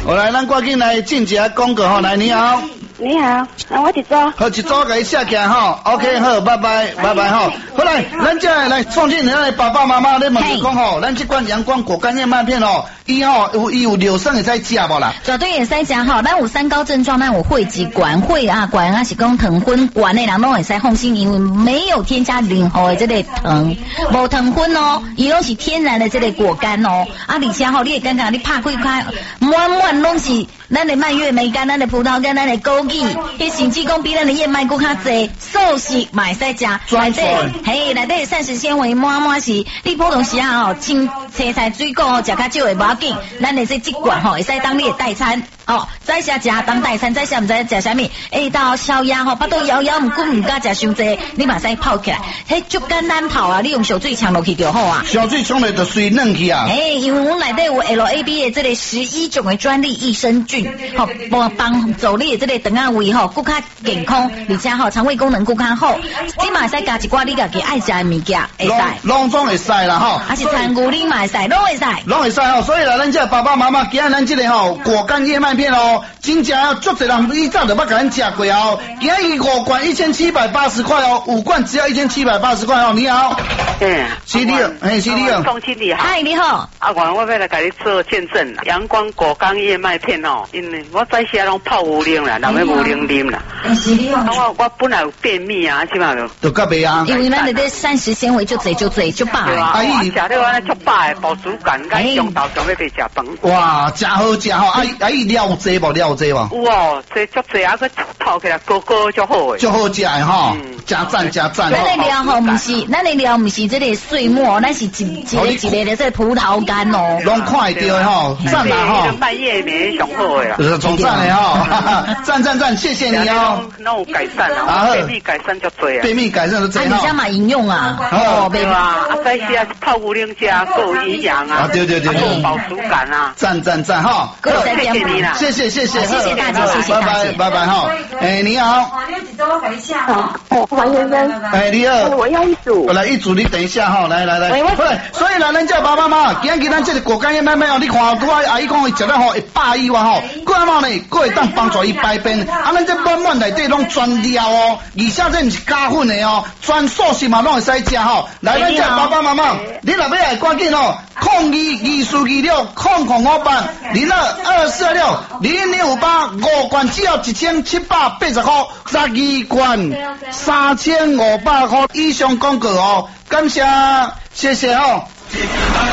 我来，咱赶紧来进一下广告吼，来，你好。 你好，我一组。 好，一组给写起来吼 ，OK， 好，拜拜，拜拜吼。好来，咱这来创进咱的爸爸妈妈，你问你讲吼，咱这款阳光果干燕麦片吼，伊有柳生会使食无啦？ 绝对会使食吼，咱有三高症状，咱有血脂管啊是讲糖分管的人拢会使放心，因为没有添加任何的这个糖，无糖分哦，伊拢是天然的这个果干哦，而且吼，你会感觉你拍开满拢是咱的蔓越莓干、咱的葡萄干、咱的枸杞，迄甚至讲比咱的燕麦更较济，素食嘛会使食，内底膳食纤维满是，你普通时啊吼，青菜水果吼食较少的无要紧，咱的这罐吼会使当你的代餐哦，早下食当代餐，早下唔知食啥物，到宵夜吼，巴肚枵毋过唔敢食伤济，你嘛使泡起来，迄足简单泡啊，你用小水呛落去就好啊。 小水冲落就水嫩去啊。 因为我们内底有 LAB 的这个11种的专利益生菌，吼，帮助你的这个肠仔胃吼更较健康，而且吼肠胃功能更较好。你嘛使加一寡你家己爱食的物件，会使。 拢总会使啦吼。 还是残牛奶嘛会使，拢会使。 拢会使吼，所以啦，咱这爸爸妈妈，今日咱这个吼果干燕麦片哦，真正足侪人以早就捌甲咱食过哦。今日5罐1780块哦，5罐只要1780块哦。你好，是你哦，是你哦。 宋经理好。 嗨，你好。 我要来给你做见证啦，阳光果干燕麦片哦，因为我早时拢泡牛奶啦，人要牛奶啉啦。 是你哦。 我本来有便秘啊，起码就较袂啊。 因为咱的膳食纤维足侪足饱。 阿姨食了安尼足饱的饱足感，甲中昼上要去食饭。 哇，真好食吼！阿姨了济无？有哦，这足济啊，佮泡起来高足好诶。 足好食诶吼，加赞。 咱的料吼，毋是这个碎末，咱是一个的这葡萄干哦。 拢看会到诶吼，赞啦吼。 半夜没上好诶啦。 从赞诶吼，赞，谢谢你哦。 那有改善啊，便秘改善足济啊。 便秘改善足济吼。 你家嘛营养啊？ 对啊，早时啊泡牛奶食，够营养啊。 对， 够饱足感啊。 赞哈。 谢谢你啦， 谢谢大姐，谢谢大姐， 拜拜哈。你好。 王先生。 你好。 我要一组。 来一组，你等一下哈，来。所以啦，咱这爸爸妈妈，今日咱这个果干燕麦片哦，你看阿姨讲伊食了吼会饱以外吼，过后呢，佫会当帮助伊排便。咱这满内底拢全料哦，而且这毋是加粉的哦，全素食嘛拢会使食吼。来，咱这爸爸妈妈，你若要来赶紧哦，0224260024260258 5罐只要1780块，12罐3500块以上广告哦，感谢，谢谢哦。